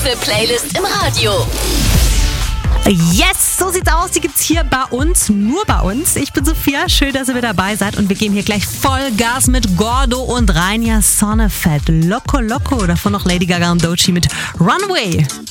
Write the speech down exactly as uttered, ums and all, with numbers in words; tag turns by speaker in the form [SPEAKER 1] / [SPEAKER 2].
[SPEAKER 1] exklusive Playlist im Radio.
[SPEAKER 2] Yes, so sieht's aus. Die gibt's hier bei uns, nur bei uns. Ich bin Sophia, schön, dass ihr mit dabei seid und wir geben hier gleich Vollgas mit Gordo und Rania Sonnefett. Loco Loco, davon noch Lady Gaga und Doechii mit Runway.